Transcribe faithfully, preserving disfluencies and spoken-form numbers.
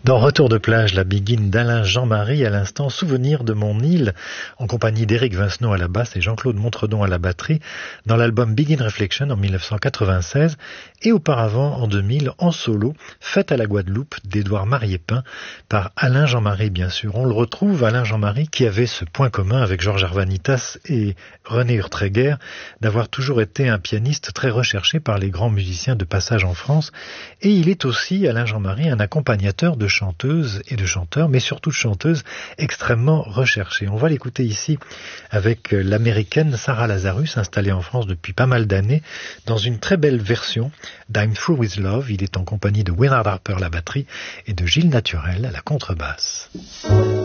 Dans Retour de plage, la Begin d'Alain Jean-Marie, à l'instant Souvenir de mon île, en compagnie d'Éric Vincenot à la basse et Jean-Claude Montredon à la batterie, dans l'album Begin Reflection en mille neuf cent quatre-vingt-seize, et auparavant en deux mille en solo, Fête à la Guadeloupe d'Édouard Mariépin, par Alain Jean-Marie bien sûr. On le retrouve, Alain Jean-Marie, qui avait ce point commun avec Georges Arvanitas et René Urtreger, d'avoir toujours été un pianiste très recherché par les grands musiciens de passage en France, et il est aussi, Alain Jean-Marie, un accompagnateur de chanteuses et de chanteurs, mais surtout de chanteuses extrêmement recherchées. On va l'écouter ici avec l'américaine Sarah Lazarus, installée en France depuis pas mal d'années, dans une très belle version d'I'm Through With Love. Il est en compagnie de Wynard Harper à la batterie et de Gilles Naturel à la contrebasse.